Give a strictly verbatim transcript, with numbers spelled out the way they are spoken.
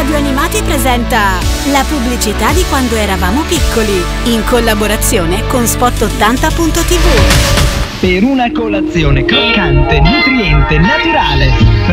Radio Animati presenta la pubblicità di quando eravamo piccoli, in collaborazione con Spot ottanta punto tivù. Per una colazione croccante, nutriente, naturale.